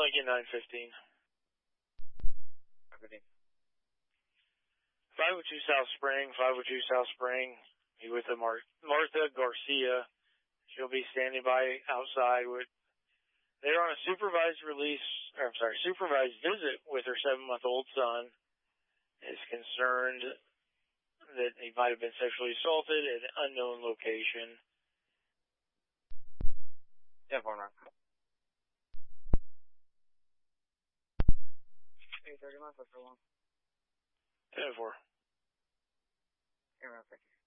Lincoln 915. 502 South Spring, 502 South Spring. Be with the Martha Garcia. She'll be standing by outside they're on a supervised visit with her 7-month-old son. Is concerned that he might have been sexually assaulted at an unknown location. Yeah, 4 9. 830 miles, what's for long? 10-4. Around 50.